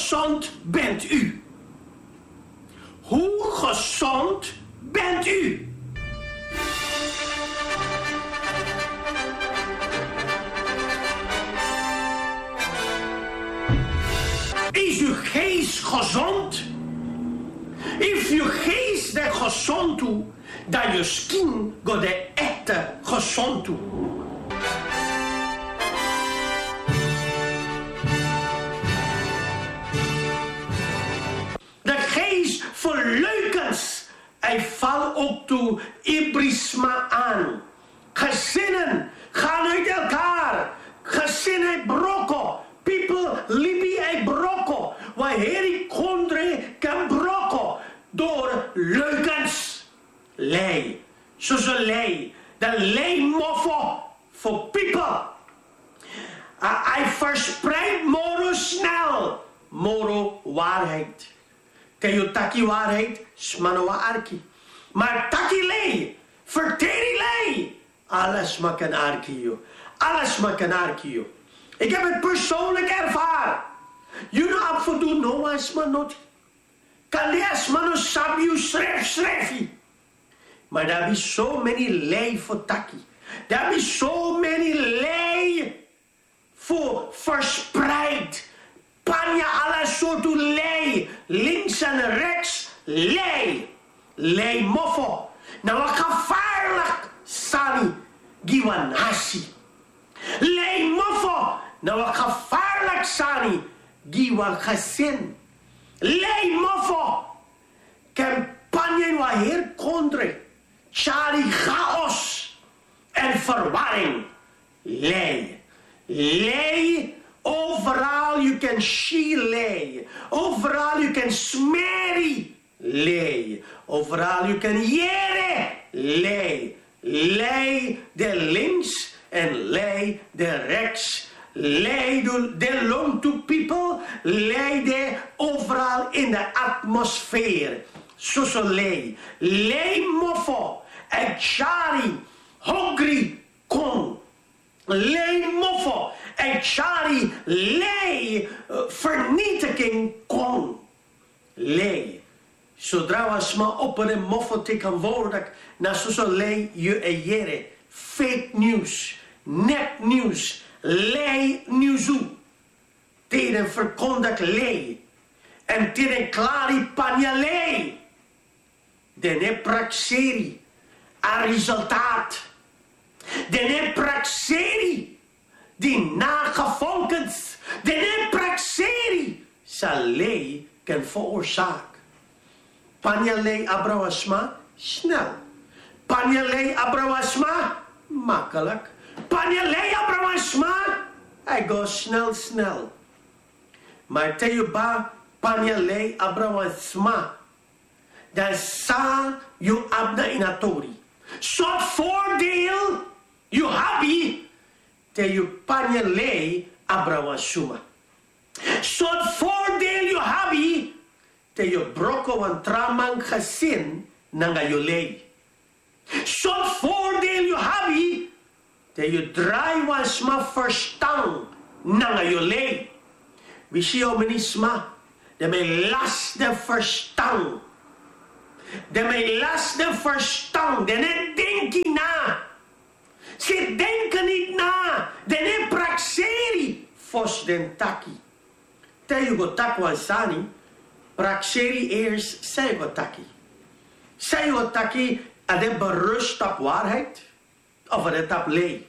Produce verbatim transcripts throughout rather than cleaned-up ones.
gezond bent u? Hoe gezond bent u? Is uw geest gezond? If uw geest er gezond toe, dan je skin gaat de echte gezond toe. De geest voor leukens, hij valt ook toe ibrisma aan. Gezinnen gaan uit elkaar. Gezinnen brokko. People libi uit brokko. Waar ik kondre kan brokko. Door leukens. Lei. Zoals een lei. De lei moffo voor people. Hij verspreidt moro snel. Moro waarheid. Kan je taki waarheid? Smanoa arki. Maar taki lei. Verteri lei. Alles maar kan arki joh. Alles maar kan arki joh. Ik heb het persoonlijk ervaren. Je nou af en toe no as man not. Kan lees man no sabiu schrijf schrijfie. Maar daar is so many lei voor taki. Daar is so many lei voor verspreid. Panja alle soorten lei. Links en rechts lei. Lei moffo. Nou wat gevaarlijk. Sani. Giwanasi. Lei moffo. Nou wat gevaarlijk sani. Giwan gezin. Lei moffo. Campagne wa heer kondre. Chari chaos. En verwarring. Lei. Lei. Overal you can she lei. Overal you can smerry lei. Overal you can jere lei. Lei de links en lei de rechts. Lei de long to people. Lei de overal in de atmosfeer. Zoals lei. Lei moffo. En chari. Hungry kong. Lei moffo. En chari lei uh, vernietiging kong. Lei. Zodra was maar op een moffo tegenwoordig. Na zo'n lei je ejere. Fake news. Nepnieuws. Lei nieuwsu. Tegen verkondig lei. En tegen klari panja lei. Dene praxeri. A resultaat. Dene praxeri. Die nagevolgens, de praxeri, zal lei kan veroorzaken. Panja lei abrawasma, snel. Panja lei abrawasma, makkelijk. Panja lei abrawasma, hij gaat snel, snel. Maar teoba panja lei abrawasma, dan sa je abna inatori. Soort voordeel, je habi, te je panja lei abrawasuma. Soort voordeel je habi, te je broko van tramang gezin nanga je lei. Soort voordeel je habi, te je draai was ma verstand nanga je lei. We zien om menisma, de me last de verstand. De me last de verstand, de net denki na. Ze denken niet na. De praxeri. Fos den taki. Te go takwa sani. Praxeri eerst zij go taki. Zij go taki. Ade berust op waarheid. Of ade op lei.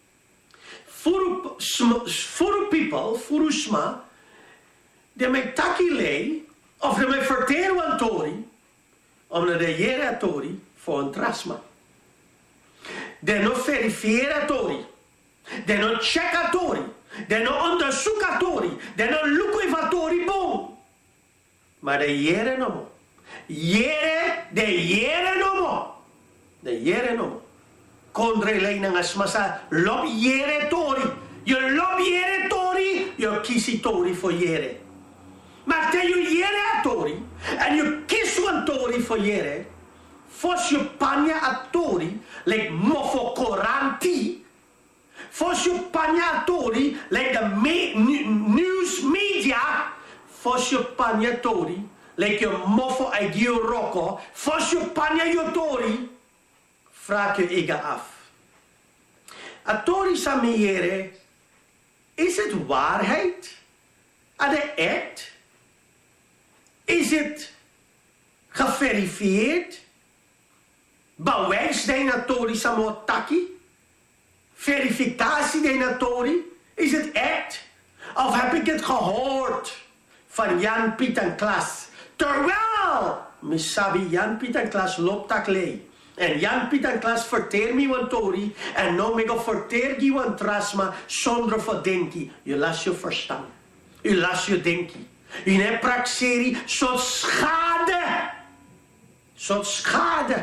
Voor people. Voor sma. De me taki lei. Of de me verteren tori. Om de jere tori. Voor een trasma. De no verificatori, de no checkatori, de no onderzoekatori, de no luquivatori boom. Maar de jere no mo. Jere, de jere no mo. De jere no mo. Kondre leina ngasmasa lop jere tori. Je lop jere tori, je kisi tori voor jere. Maar te je jere tori, en je kies een tori voor jere. Fos je panja atori, like mofo koranti. Fos je panja atori, like de me, news media. fosio panya tori, like je mofo ai gio roko, fosio panya yo tori, vraag je ega af. A tori samiere, is het waarheid? Is het echt? Is het geverifieerd? Bewijs de natori samotaki? Verificatie de natori? Is het echt? Of heb ik het gehoord van Jan Piet en Klas? Terwijl, misabi Jan Piet en Klas loopt tak lei. En Jan Piet en Klas verteer mi wan tori. En nou me go verteer gi wan trasma zonder verdenki. Je las je verstand. U las je denki. U ne praxeri soort schade. Soort schade.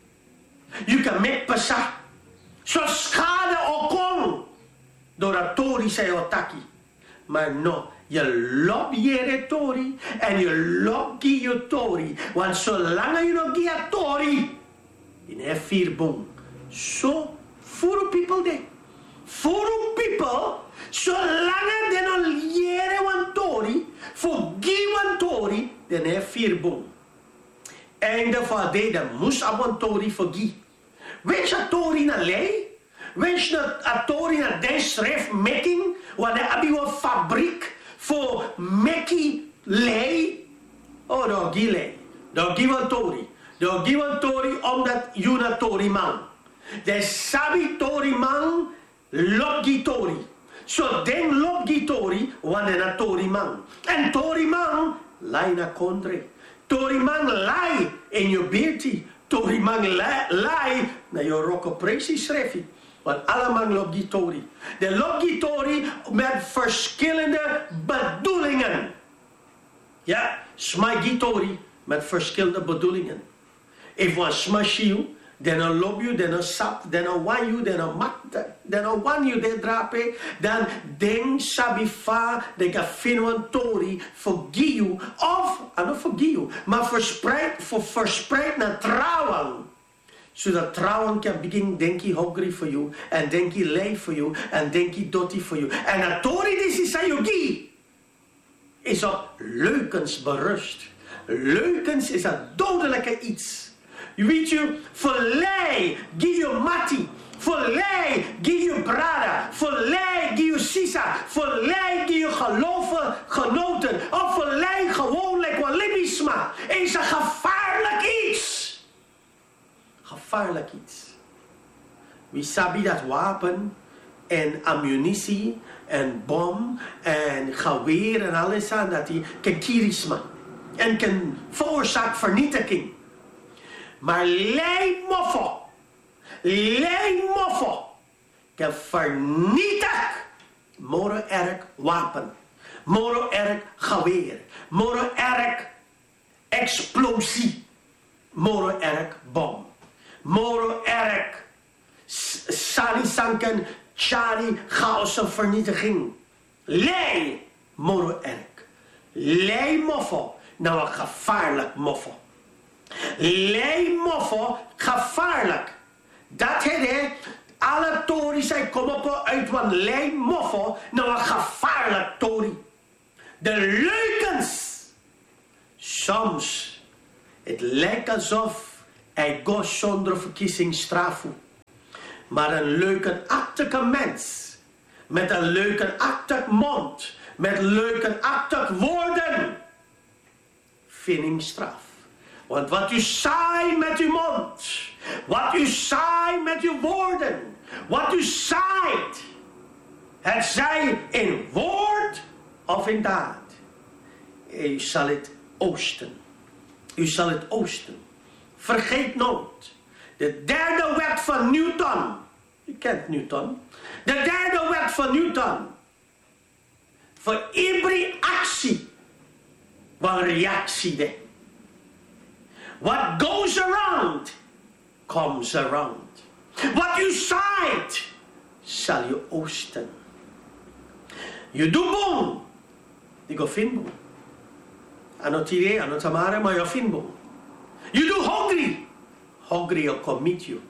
Je kan met pasa. Soort schade okon. Door a tori zei otaki. Maar no. Je loopt je tori. En je loopt je tori. Want zolang je nog je tori. In a vier boom. So, for people de. For people, zolang de no leren wan tori, voor die wan tori, dan heb vier boom. Einde van de, dan moest a wan tori voor die. Weet je tori na lei? Weet je a tori na den schrijf making, wanneer heb je een fabriek voor meki lei? Oh, dan die lei. Dan die wan tori. Dan die wan tori omdat je na tori man. De sabi tori man lobgi tori. So den lobgi tori wanneer na tori man. En tori man lai na kondre. Tori man lai in je beerti. Tori man lai na je roko presi schrefi. Want allemaal lobgi tori. De lobgi tori met verschillende bedoelingen. Ja, smagi tori met verschillende bedoelingen. If one smash you, then a love you, then a sap, then a wan you, then a mat, then a wan you, then drape, dan den sabifa, de gafinwan tori, forgive you, of, I don't forgive you, maar verspreid, voor verspreid naar trouwen. Zodat trouwen kan beginnen, denk je hungry for you, en denk je leeg for you, en denk je doty for you. En a tori die is sayogi, is op leukens berust. Leukens is een dodelijke iets. Je weet je, verlei, give je mati. Verlei, give je brada. Verlei, give je sisa. Verlei, give je geloven, genoten. Of verlei gewoon lekker libisma. Is een gevaarlijk iets. Gevaarlijk iets. Wie sabi dat wapen en ammunitie en bom en geweer en alles aan dat die kan kirisma. En kan veroorzaken vernietiging. Maar lei moffo. Lei moffo. Kan vernietigen. Moro erg wapen. Moro erg geweer. Moro erg explosie. Moro erg bom. Moro erg sani sanken chari chaos en vernietiging. Lei moro erg. Lei moffo. Nou een gevaarlijk moffo. Lei moffo, gevaarlijk. Dat het alle tori zijn komen op uit van lei moffo, nou een gevaarlijk tori. De leukens. Soms, het lijkt alsof hij gaat zonder verkiezing straffen. Maar een leugenachtige mens, met een leugenachtig mond, met leugenachtig woorden, vind straf. Want wat u zei met uw mond, wat u zei met uw woorden, wat u zaait, het zij in woord of in daad. U zal het oosten. U zal het oosten. Vergeet nooit. De derde wet van Newton. U kent Newton. De derde wet van Newton. Voor iedere actie. Wat reactie de. What goes around, comes around. Wat u zaait, zal je oosten. Je doet boom. Die go fin boom. Ano tire, ano tamare, maar je fin boom. You do hungry. Hungry will come meet you.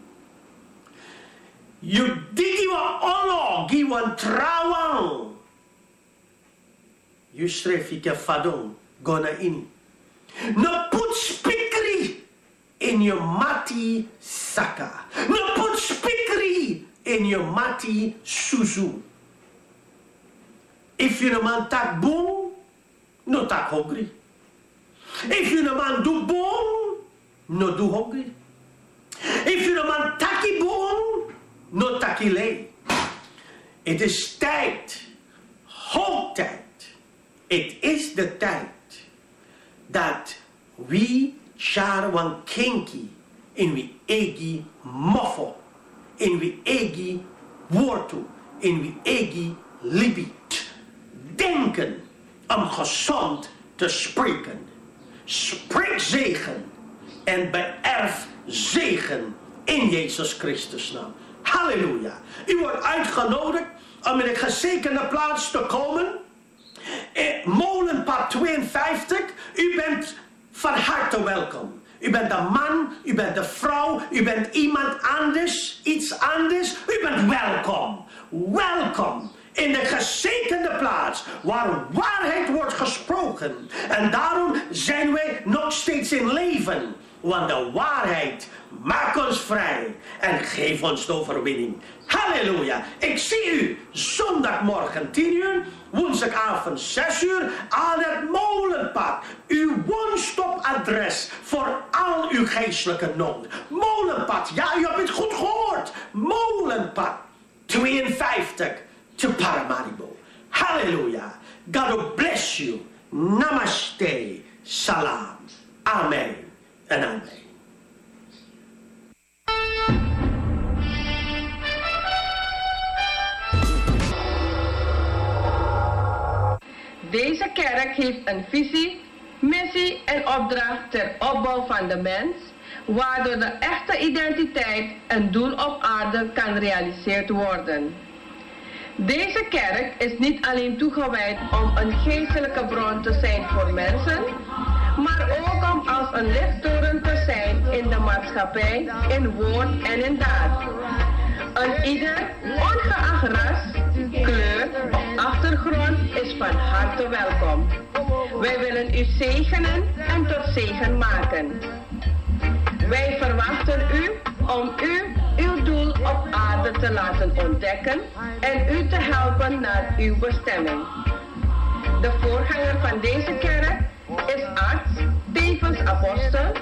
You digi wa ono, gi wan trawang. you schreef ik fadon, gona in. No put spikri in your mati saka. No put spikri in your mati suzu. If you no man tak boom, no tak hungry. If you no man do boom, no do hungry. If you no man taki boom, no taki lay. Het is tijd, hoog tijd. Het is de tijd dat we charwan kinky in we egi moffo, in we egi wortu, in we egi libit. Denken om gezond te spreken. Spreek zegen en beërf zegen in Jezus Christus naam. Halleluja. U wordt uitgenodigd om in een gezegende plaats te komen. Eh, Molenpad tweeënvijftig. U bent van harte welkom. U bent de man, u bent de vrouw, u bent iemand anders, iets anders. U bent welkom. Welkom. In de gezegende plaats waar waarheid wordt gesproken. En daarom zijn wij nog steeds in leven. Want de waarheid maakt ons vrij en geeft ons de overwinning. Halleluja. Ik zie u zondagmorgen tien uur, woensdagavond zes uur aan het Molenpad. Uw one-stop-adres voor al uw geestelijke nood. Molenpad, ja, u hebt het goed gehoord. Molenpad tweeënvijftig te Paramaribo. Halleluja. God bless you. Namaste. Salam. Amen. En amen. Deze kerk heeft een visie, missie en opdracht ter opbouw van de mens, waardoor de echte identiteit en doel op aarde kan gerealiseerd worden. Deze kerk is niet alleen toegewijd om een geestelijke bron te zijn voor mensen, maar ook om als een lichttoren te zijn in de maatschappij, in woord en in daad. Een ieder, ongeacht ras, kleur of achtergrond, is van harte welkom. Wij willen u zegenen en tot zegen maken. Wij verwachten u om u uw doel op aarde te laten ontdekken en u te helpen naar uw bestemming. De voorganger van deze kerk is arts, tevens apostel,